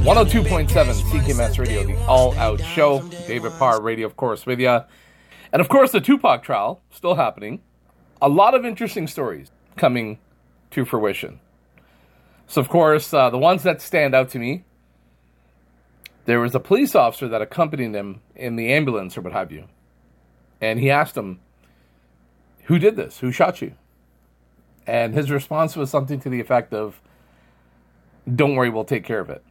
102.7 CKMS Radio, the all-out show. David Parr Radio, of course, with you. And of course, the Tupac trial, still happening. A lot of interesting stories coming to fruition. So, of course, the ones that stand out to me, there was a police officer that accompanied him in the ambulance or what have you. And he asked him, who did this? Who shot you? And his response was something to the effect of, don't worry, we'll take care of it.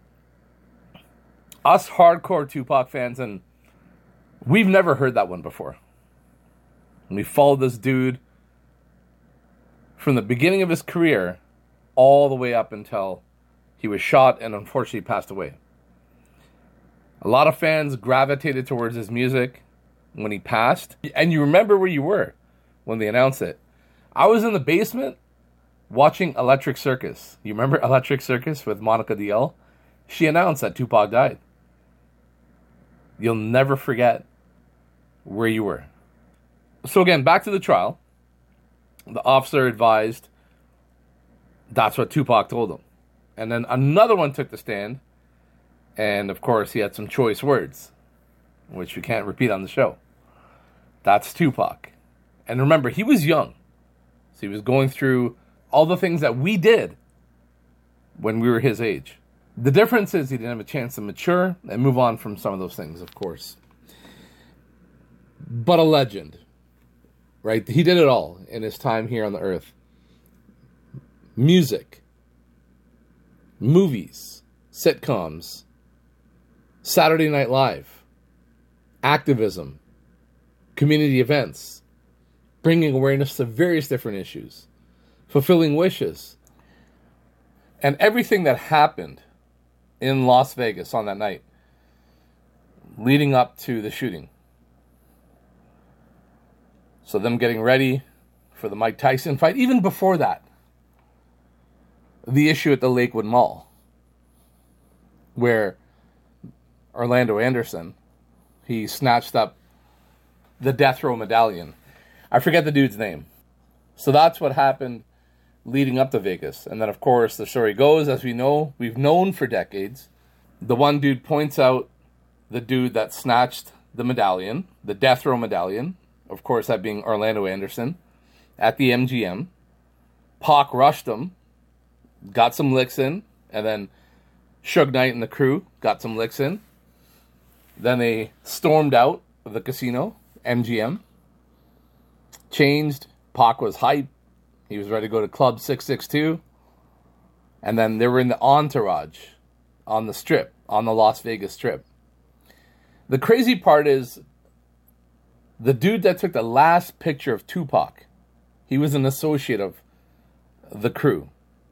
Us hardcore Tupac fans, and we've never heard that one before. We followed this dude from the beginning of his career all the way up until he was shot and unfortunately passed away. A lot of fans gravitated towards his music when he passed. And you remember where you were when they announced it. I was in the basement watching Electric Circus. You remember Electric Circus with Monica DL? She announced that Tupac died. You'll never forget where you were. So again, back to the trial. The officer advised that's what Tupac told him. And then another one took the stand. And of course, he had some choice words, which we can't repeat on the show. That's Tupac. And remember, he was young. So he was going through all the things that we did when we were his age. The difference is he didn't have a chance to mature and move on from some of those things, of course. But a legend, right? He did it all in his time here on the earth. Music, movies, sitcoms, Saturday Night Live, activism, community events, bringing awareness to various different issues, fulfilling wishes, and everything that happened in Las Vegas on that night, leading up to the shooting. So them getting ready for the Mike Tyson fight, even before that, the issue at the Lakewood Mall, where Orlando Anderson, he snatched up the death row medallion. I forget the dude's name. So that's what happened leading up to Vegas. And then, of course, the story goes, as we know, we've known for decades, the one dude points out the dude that snatched the medallion, the death row medallion, of course, that being Orlando Anderson, at the MGM. Pac rushed him, got some licks in, and then Suge Knight and the crew got some licks in. Then they stormed out of the casino, MGM, changed. Pac was hyped. He was ready to go to Club 662. And then they were in the entourage on the strip, on the Las Vegas strip. The crazy part is the dude that took the last picture of Tupac, he was an associate of the crew.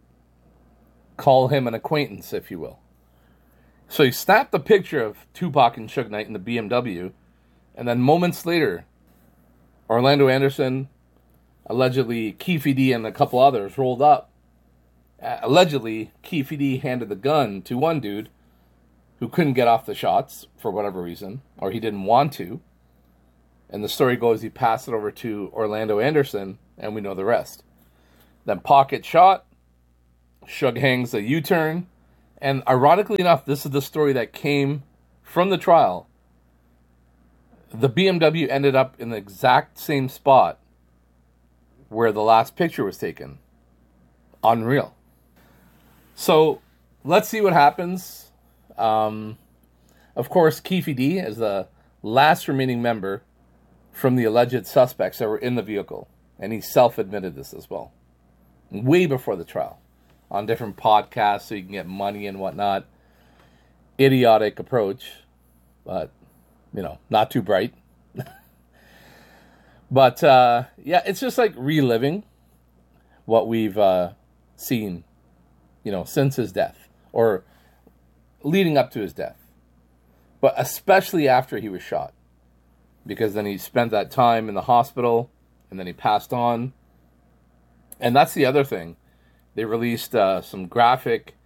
Call him an acquaintance, if you will. So he snapped a picture of Tupac and Suge Knight in the BMW. And then moments later, Orlando Anderson, allegedly Keefe D and a couple others rolled up. Allegedly, Keefe D handed the gun to one dude who couldn't get off the shots for whatever reason, or he didn't want to. And the story goes he passed it over to Orlando Anderson, and we know the rest. Then Pac gets shot. Suge hangs a U-turn. And ironically enough, this is the story that came from the trial. The BMW ended up in the exact same spot where the last picture was taken. Unreal. So, let's see what happens. Of course, Keefe D is the last remaining member from the alleged suspects that were in the vehicle. And he self-admitted this as well. Way before the trial. On different podcasts so you can get money and whatnot. Idiotic approach. But, not too bright. But, yeah, it's just like reliving what we've seen, since his death. Or leading up to his death. But especially after he was shot. Because then he spent that time in the hospital. And then he passed on. And that's the other thing. They released some graphic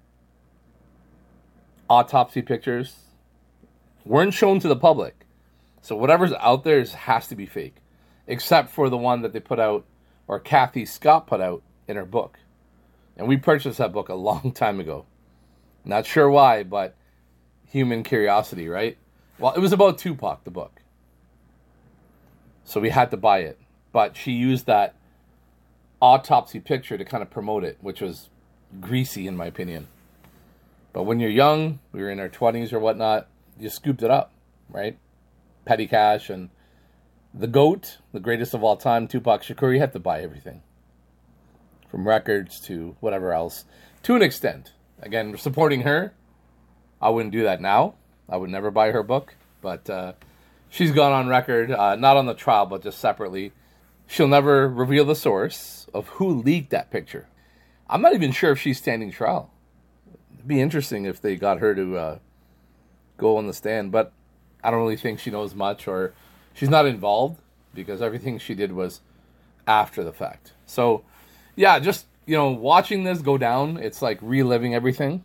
autopsy pictures. Weren't shown to the public. So whatever's out there has to be fake. Except for the one that they put out, or Kathy Scott put out in her book. And we purchased that book a long time ago. Not sure why, but human curiosity, right? Well, it was about Tupac, the book. So we had to buy it. But she used that autopsy picture to kind of promote it, which was greasy in my opinion. But when you're young, we were in our 20s or whatnot, you scooped it up, right? Petty cash and the GOAT, the greatest of all time, Tupac Shakur, you had to buy everything. From records to whatever else. To an extent. Again, supporting her. I wouldn't do that now. I would never buy her book. But she's gone on record, not on the trial, but just separately. She'll never reveal the source of who leaked that picture. I'm not even sure if she's standing trial. It'd be interesting if they got her to go on the stand. But I don't really think she knows much, or she's not involved, because everything she did was after the fact. So, yeah, just, watching this go down, it's like reliving everything.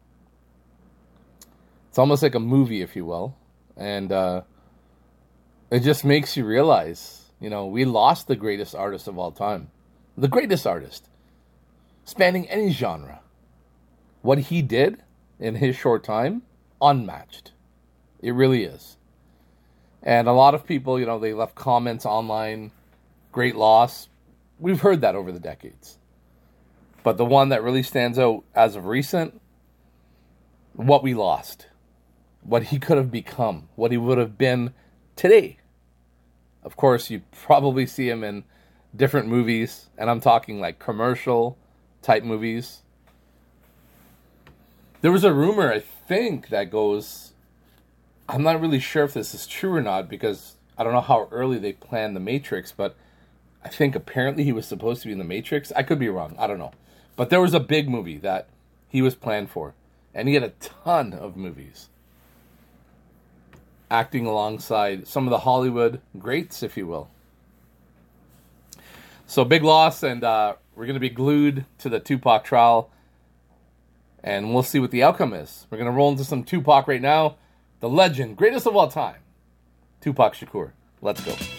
It's almost like a movie, if you will. And it just makes you realize, we lost the greatest artist of all time. The greatest artist. Spanning any genre. What he did in his short time, unmatched. It really is. And a lot of people, they left comments online, great loss. We've heard that over the decades. But the one that really stands out as of recent, what we lost. What he could have become. What he would have been today. Of course, you probably see him in different movies. And I'm talking like commercial type movies. There was a rumor, I think, that goes... I'm not really sure if this is true or not, because I don't know how early they planned The Matrix, but I think apparently he was supposed to be in The Matrix. I could be wrong. I don't know. But there was a big movie that he was planned for. And he had a ton of movies. Acting alongside some of the Hollywood greats, if you will. So big loss, and we're going to be glued to the Tupac trial. And we'll see what the outcome is. We're going to roll into some Tupac right now. The legend, greatest of all time, Tupac Shakur. Let's go.